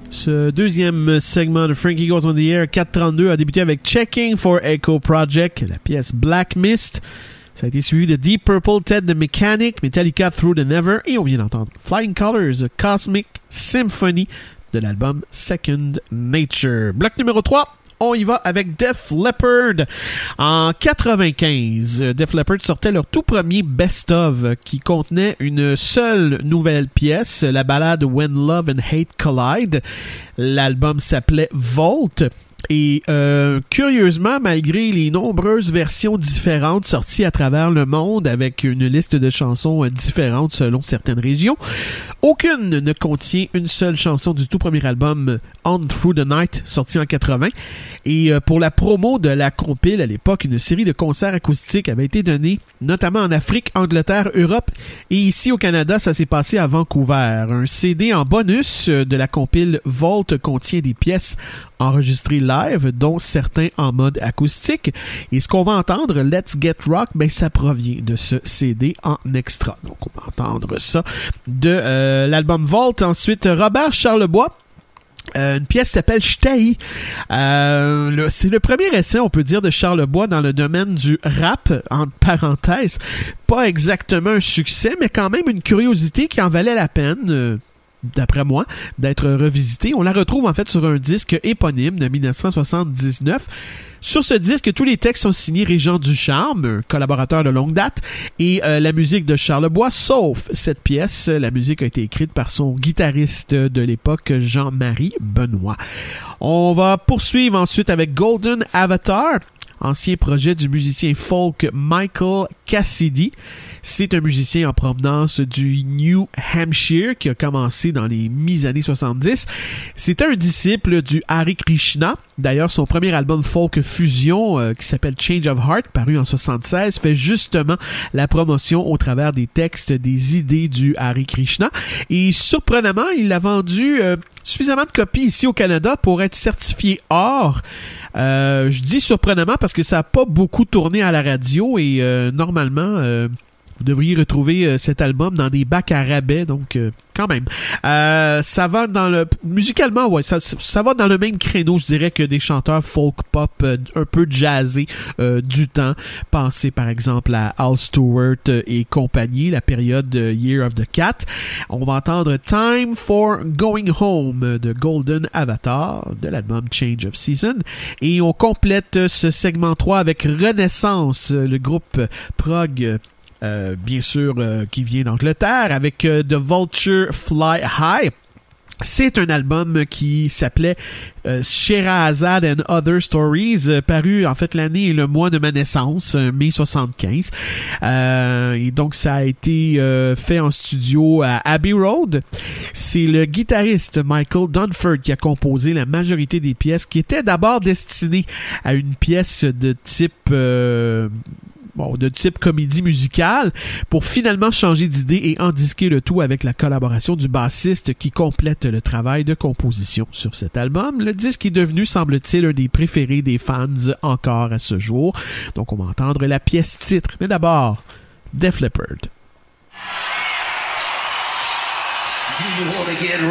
Ce deuxième segment de Frankie Goes on the Air 432 a débuté avec Checking for Echo Project, la pièce Black Mist. Ça a été suivi de Deep Purple, Ted the Mechanic, Metallica Through the Never, et on vient d'entendre Flying Colours, Cosmic Symphony de l'album Second Nature. Bloc numéro 3. On y va avec Def Leppard. En 95, Def Leppard sortait leur tout premier best-of qui contenait une seule nouvelle pièce, la ballade When Love and Hate Collide. L'album s'appelait Volt. Et curieusement, malgré les nombreuses versions différentes sorties à travers le monde avec une liste de chansons différentes selon certaines régions, aucune ne contient une seule chanson du tout premier album On Through the Night sorti en 80. Et pour la promo de la compile à l'époque, une série de concerts acoustiques avait été donnée, notamment en Afrique, Angleterre, Europe et ici au Canada, ça s'est passé à Vancouver. Un CD en bonus de la compile Volt contient des pièces enregistrées live, dont certains en mode acoustique. Et ce qu'on va entendre, Let's Get Rock, ben ça provient de ce CD en extra. Donc on va entendre ça de l'album Volt. Ensuite, Robert Charlebois. Une pièce qui s'appelle J'taillis. C'est le premier essai, on peut dire, de Charlebois dans le domaine du rap, entre parenthèses. Pas exactement un succès, mais quand même une curiosité qui en valait la peine, d'après moi, d'être revisitée. On la retrouve en fait sur un disque éponyme de 1979. Sur ce disque, tous les textes sont signés Régent Ducharme, un collaborateur de longue date, et la musique de Charlebois, sauf cette pièce. La musique a été écrite par son guitariste de l'époque, Jean-Marie Benoît. On va poursuivre ensuite avec Golden Avatar, ancien projet du musicien folk Michael Cassidy. C'est un musicien en provenance du New Hampshire qui a commencé dans les mi-années 70. C'était un disciple du Hare Krishna. D'ailleurs, son premier album folk fusion qui s'appelle Change of Heart, paru en 76, fait justement la promotion au travers des textes, des idées du Hare Krishna. Et surprenamment, il a vendu suffisamment de copies ici au Canada pour être certifié or. Je dis surprenamment parce que ça n'a pas beaucoup tourné à la radio et normalement... vous devriez retrouver cet album dans des bacs à rabais, donc quand même. Ça va dans le... Musicalement, ouais, ça va dans le même créneau, je dirais, que des chanteurs folk-pop un peu jazzés du temps. Pensez par exemple à Al Stewart et compagnie, la période Year of the Cat. On va entendre Time for Going Home de Golden Avatar, de l'album Change of Season. Et on complète ce segment 3 avec Renaissance, le groupe prog... bien sûr, qui vient d'Angleterre, avec The Vulture Fly High. C'est un album qui s'appelait Sherazade and Other Stories, paru en fait l'année et le mois de ma naissance, mai 75. Et donc ça a été fait en studio à Abbey Road. C'est le guitariste Michael Dunford qui a composé la majorité des pièces, qui étaient d'abord destinées à une pièce de type... de type comédie musicale, pour finalement changer d'idée et endisquer le tout avec la collaboration du bassiste qui complète le travail de composition sur cet album. Le disque est devenu, semble-t-il, un des préférés des fans encore à ce jour. Donc on va entendre la pièce titre. Mais d'abord, Def Leppard.